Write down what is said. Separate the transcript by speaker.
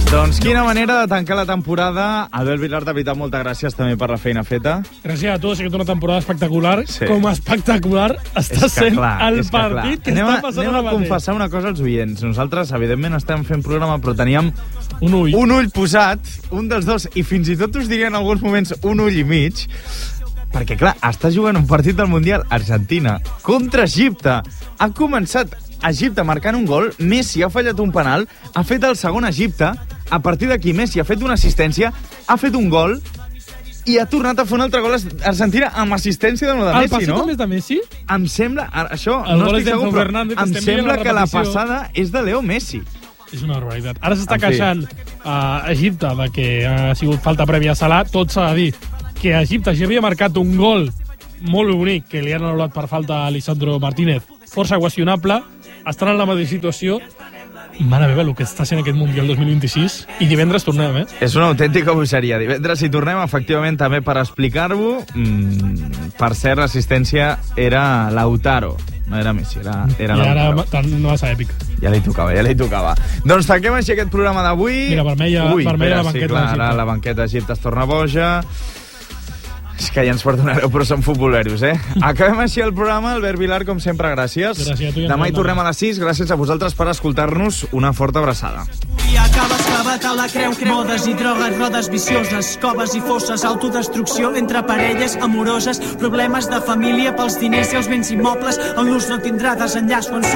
Speaker 1: Doncs quina manera de tancar la temporada. Albert Vilar, de veritat, moltes gràcies també per la feina feta.
Speaker 2: Gràcies a tu, ha sigut una temporada espectacular.
Speaker 1: Sí.
Speaker 2: Com espectacular està sent el partit que està passant
Speaker 1: ara mateix. Anem a confessar una cosa als oients. Nosaltres, evidentment, estem fent programa, però teníem un ull posat, un dels dos, i fins i tot us diria en alguns moments un ull i mig, perquè, clar, està jugant un partit del Mundial Argentina contra Egipte. Ha començat Egipte marcant un gol, Messi ha fallat un penal, ha fet el segon Egipte, a partir d'aquí Messi ha fet una assistència, ha fet un gol i ha tornat a fer un altre gol Argentina amb assistència de Messi, no?
Speaker 2: El passi també és de Messi?
Speaker 1: Em sembla, això
Speaker 2: el
Speaker 1: no estic segur, però
Speaker 2: em
Speaker 1: sembla que la passada és de Leo Messi.
Speaker 2: És una barbaritat. Ara s'està queixant a Egipte de que ha sigut falta prèvia a Salah. Tot s'ha de dir que a Egipte ja havia marcat un gol molt bonic que li han anul·lat per falta a Lisandro Martínez, força qüestionable. Estan en la mateixa situació. Mare meva, el que està sent aquest Mundial 2026. I divendres tornem,
Speaker 1: És una autèntica bogeria. Divendres hi tornem, efectivament, també per explicar-ho. Per cert, l'assistència era Lautaro. No era Messi, era Lautaro.
Speaker 2: I ara no va ser èpic.
Speaker 1: Ja li tocava. Doncs tanquem així aquest programa d'avui.
Speaker 2: Mira, vermella la banqueta d'Egipte.
Speaker 1: Ara la banqueta d'Egipte es torna boja. És que ja ens perdonareu, però som futboleros, Acabem així el programa. Albert Vilar, com sempre, gràcies.
Speaker 2: Gràcies a tu.
Speaker 1: Demà hi tornem a les 6. Gràcies a vosaltres per escoltar-nos. Una forta abraçada.
Speaker 3: I acabes clavat a la creu. Modes i drogues, rodes vicioses, coves i fosses, autodestrucció entre parelles amoroses, problemes de família pels diners i els béns immobles. El nus no tindrà desenllaç quan